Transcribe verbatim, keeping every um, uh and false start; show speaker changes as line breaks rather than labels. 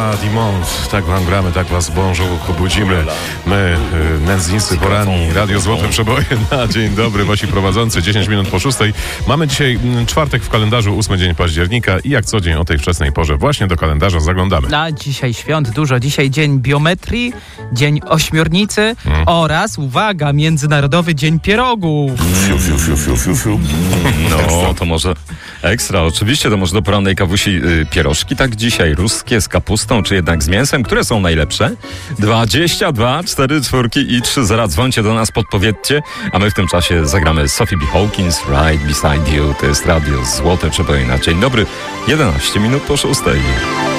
Ora Dimonde. Tak wam gramy, tak was bonjour, budzimy. My, y, nędznicy poranni, Radio Złote Przeboje na dzień dobry, wasi prowadzący, dziesięć minut po szóstej. Mamy dzisiaj mm, czwartek w kalendarzu, ósmy dzień października i jak co dzień o tej wczesnej porze właśnie do kalendarza zaglądamy.
A dzisiaj świąt dużo. Dzisiaj dzień biometrii, dzień ośmiornicy hmm. oraz, uwaga, Międzynarodowy Dzień Pierogów.
Fiu, fiu, fiu, fiu, fiu, fiu. No, to może ekstra. Oczywiście to może do porannej kawusi y, pierożki, tak dzisiaj ruskie z kapustą, czy jednak z mięsem. Które są najlepsze? dwadzieścia dwa, cztery, czwórki i trzy zera. Dzwońcie do nas, podpowiedzcie, a my w tym czasie zagramy Sophie B. Hawkins, Right Beside You. To jest Radio Złote Przeboje na dzień dobry, jedenaście minut po szóstej.